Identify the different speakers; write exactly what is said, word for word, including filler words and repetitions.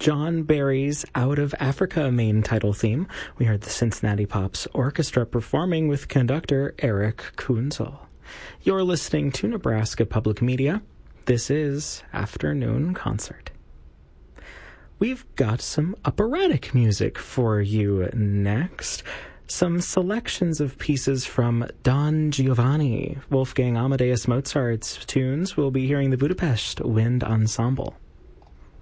Speaker 1: John Barry's Out of Africa main title theme. We heard the Cincinnati Pops Orchestra performing with conductor Eric Kunzel. You're listening to Nebraska Public Media. This is Afternoon Concert. We've got some operatic music for you next. Some selections of pieces from Don Giovanni. Wolfgang Amadeus Mozart's tunes. We'll be hearing the Budapest Wind Ensemble.